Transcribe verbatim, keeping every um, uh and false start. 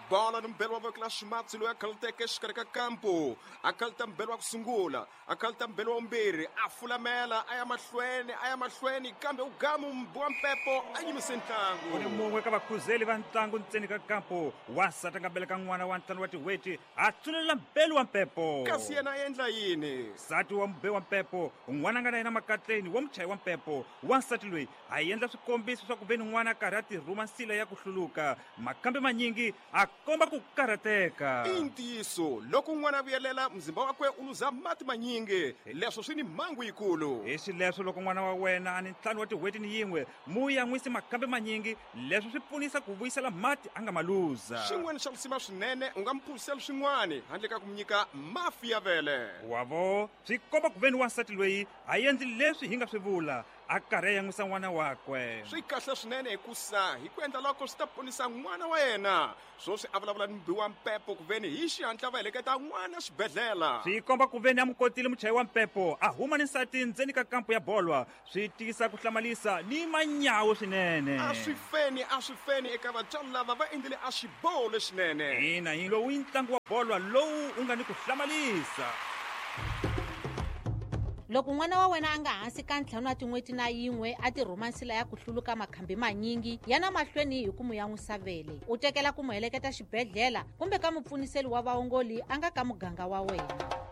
bola no mbelo wa vokela ximatsi loyi a khaluteke exikarhi ka kampo a khaluta mbelo wa ku sungula a khaluta mbelo wa vumbirhi a fulamela a ya mahlweni a ya mahlweni kambe ugamu wa mpepo a yimise ntlangu. Ku ni mun'we ka vakhuzeli va ntlangu ntseni ka kampo wansati a nga beleka n'wana wa ntlhanu wa tiweti a tsulelela mbelo wa mpepo. Kasi yena a endla yini? Nsati wa mbe wa mpepo n'wana a nga na yena makatleni wa muchayi wa mpepo wansati loyi a endla swikombiso swa ku veni n'wana a karhi a tirhuma nsila ya ku hluluka makambe manyingi a komba ku karhateka. I ntiyiso loko n'wana a vuyelela mzimba wakwe u luza mati manyingi leswo swi ni mhangu yikulu. Hi swileswo loko n'wana wa wena a ni ntlhanu wa tiweti ni yin'we mu ya n'wisi makambe manyingi leswi swi pfunisa ku vuyisela mati a nga ma luza. Xin'wana xa lusima swinene u nga mphurisela swin'wana handle ka ku mi nyika mafi ya vele. Wavo swi komba ku veni wansati loyi a endli leswi hi nga swi vula a karhi a yan'wisa n'wana wakwe. Swi kahle swinene hikusa hi ku endla loko swi ta ponisa n'wana wa yena swoswi a vulavula ni mbi wa mpepo ku veni hi xihatla va heleketa n'wana xibedhlele. Swi komba ku veni a mu kotile muchayi wa mpepo a huma ni nsati ndzeni ka kampo ya bolwa swi tisa ku hlamalisa ni manyawu swinene. A swi feni a swi feni eka vatswari lava va endlile a xiboho lexinene. Ina hi lowu i ntlangu wa bolwa lowu u nga ni ku hlamalisa. Loko n'wana wa wena a nga hansi ka ntlhanu wa tin'weti na yin'we a tirhuma nsila ya ku hluluka makhambi manyingi yana mahlweni hi ku mu yan'wisa vele u tekela ku mu heleketa xibedhlele kumbe ka mupfuniseli wa vaongoli a nga ka muganga wa wena.